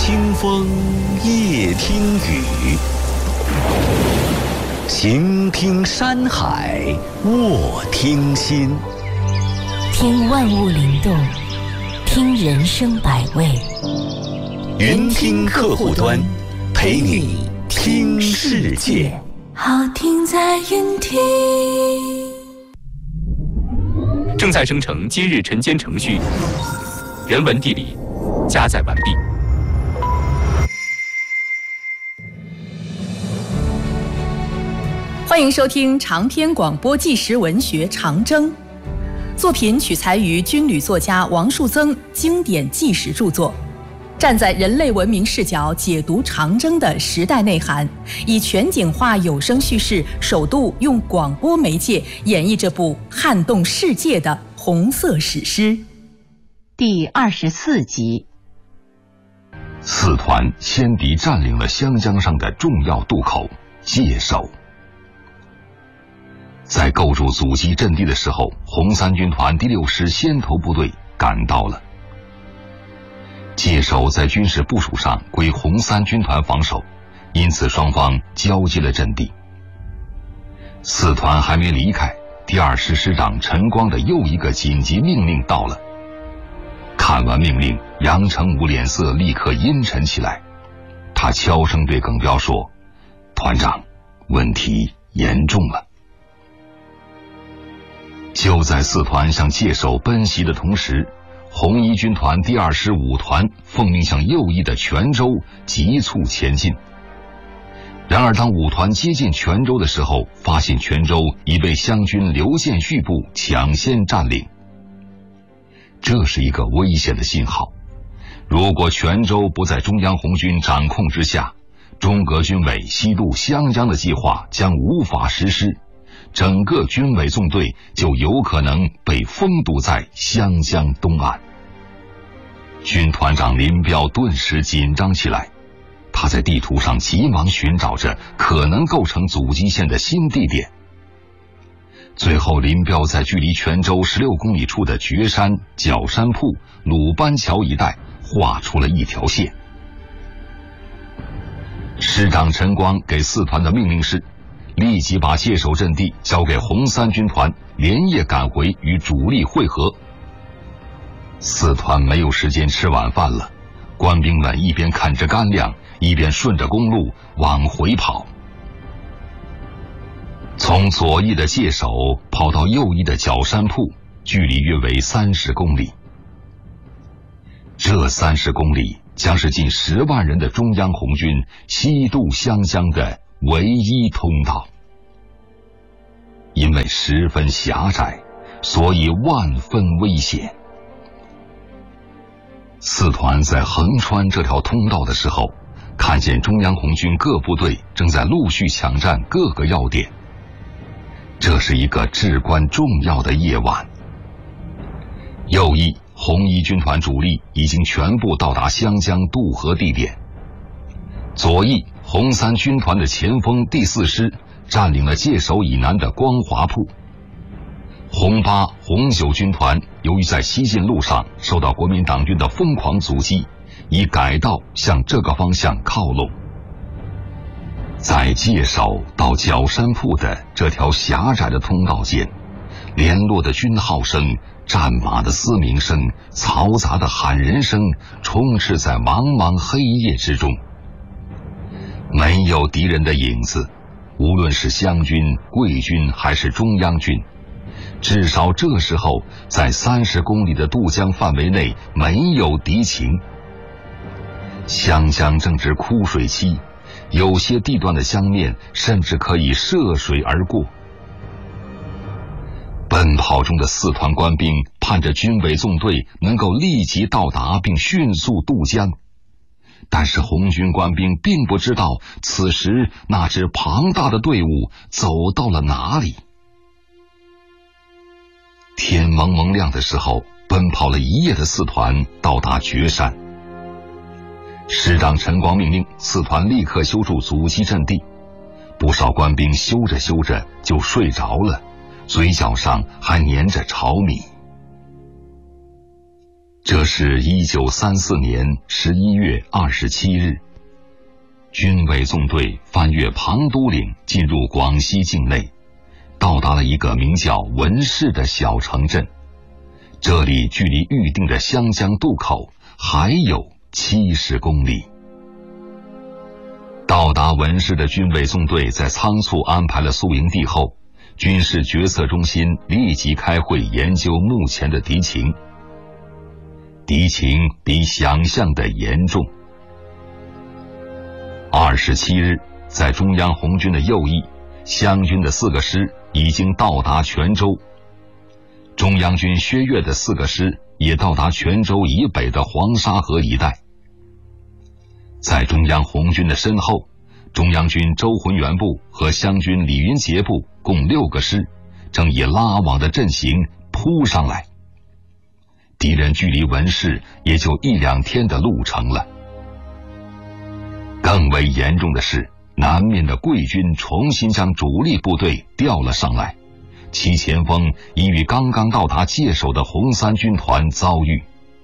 听风，夜听雨，行听山海，卧听心。 听万物灵动，听人生百味。 云听客户端，陪你听世界。 好听在云听。 正在生成今日晨间程序，人文地理加载完毕。 欢迎收听长篇广播纪实文学《长征》，作品取材于军旅作家王树增经典纪实著作，站在人类文明视角解读长征的时代内涵，以全景化有声叙事，首度用广播媒介演绎这部撼动世界的红色史诗。 第24集， 四团先敌占领了湘江上的重要渡口界首。在构筑阻击阵地的时候，红三军团第6师先头部队赶到了。界首在军事部署上归红三军团防守，因此双方交接了阵地。四团还没离开，第2师师长陈光的又一个紧急命令到了。看完命令，杨成武脸色立刻阴沉起来，他悄声对耿彪说：“团长，问题严重了。”就在四团向界首奔袭的同时，红一军团第2师5团奉命向右翼的泉州急促前进。然而当5团接近泉州的时候，发现泉州已被湘军刘建绪部抢先占领。这是一个危险的信号，如果泉州不在中央红军掌控之下，中革军委西渡湘江的计划将无法实施，整个军委纵队就有可能被封堵在湘江东岸。军团长林彪顿时紧张起来，他在地图上急忙寻找着可能构成阻击线的新地点。最后林彪在距离泉州16公里处的绝山、角山铺、鲁班桥一带画出了一条线。师长陈光给四团的命令是立即把界首阵地交给红三军团，连夜赶回与主力会合。四团没有时间吃晚饭了，官兵们一边看着干粮，一边顺着公路往回跑。从左翼的界首跑到右翼的角山铺，距离约为30公里。这30公里将是近10万人的中央红军西渡湘江的唯一通道。因为十分狭窄，所以万分危险。四团在横穿这条通道的时候，看见中央红军各部队正在陆续抢占各个要点。这是一个至关重要的夜晚。右翼红一军团主力已经全部到达湘江渡河地点，左翼红三军团的前锋第4师占领了界首以南的光华铺。红8、红9军团由于在西进路上受到国民党军的疯狂阻击，已改道向这个方向靠拢。在界首到角山铺的这条狭窄的通道间，联络的军号声、战马的嘶鸣声、嘈杂的喊人声充斥在茫茫黑夜之中。没有敌人的影子，无论是湘军、桂军还是中央军，至少这时候在30公里的渡江范围内没有敌情。湘江正值枯水期，有些地段的江面甚至可以涉水而过。奔跑中的四团官兵盼着军委纵队能够立即到达并迅速渡江，但是红军官兵并不知道此时那支庞大的队伍走到了哪里。天蒙蒙亮的时候，奔跑了一夜的四团到达绝山。师长陈光命令四团立刻修筑阻击阵地，不少官兵修着修着就睡着了，嘴角上还粘着炒米。 这是1934年11月27日，军委纵队翻越庞都岭，进入广西境内，到达了一个名叫文市的小城镇。这里距离预定的湘江渡口还有70公里。到达文市的军委纵队在仓促安排了宿营地后，军事决策中心立即开会研究目前的敌情。敌情比想象的严重。27日，在中央红军的右翼，湘军的4个师已经到达泉州，中央军薛岳的4个师也到达泉州以北的黄沙河一带。在中央红军的身后，中央军周浑元部和湘军李云杰部共6个师，正以拉网的阵型扑上来。敌人距离文市也就1-2天的路程了。更为严重的是，南面的桂军重新将主力部队调了上来，其前锋已与刚刚到达界首的红三军团遭遇。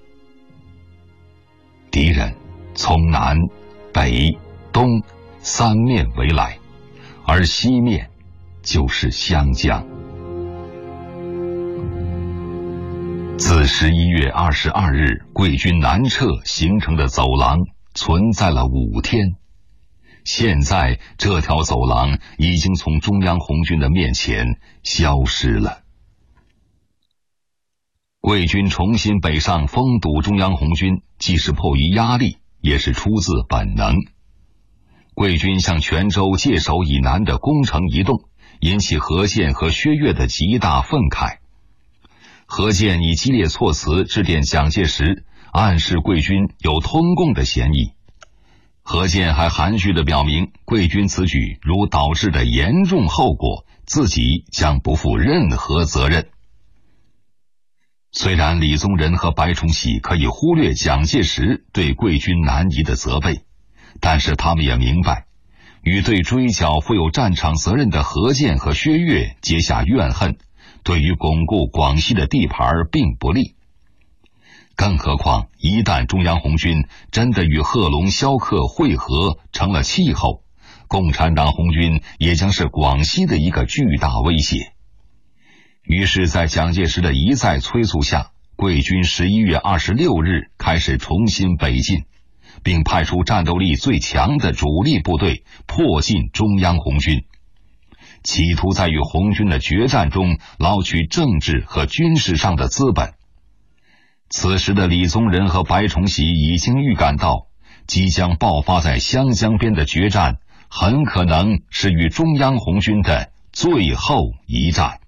敌人从南、北、东3面围来，而西面就是湘江。自11月22日桂军南撤形成的走廊存在了5天，现在这条走廊已经从中央红军的面前消失了。桂军重新北上封堵中央红军，既是迫于压力，也是出自本能。桂军向泉州界首以南的攻城移动，引起何键和薛岳的极大愤慨。何键以激烈措辞致电蒋介石，暗示桂军有通共的嫌疑。何键还含蓄地表明，桂军此举如导致的严重后果，自己将不负任何责任。虽然李宗仁和白崇禧可以忽略蒋介石对桂军南移的责备，但是他们也明白，与对追缴负有战场责任的何键和薛岳结下怨恨，对于巩固广西的地盘并不利。更何况一旦中央红军真的与贺龙、萧克会合成了气候，共产党红军也将是广西的一个巨大威胁。于是在蒋介石的一再催促下，桂军11月26日开始重新北进，并派出战斗力最强的主力部队迫近中央红军，企图在与红军的决战中捞取政治和军事上的资本。此时的李宗仁和白崇禧已经预感到，即将爆发在湘江边的决战很可能是与中央红军的最后一战。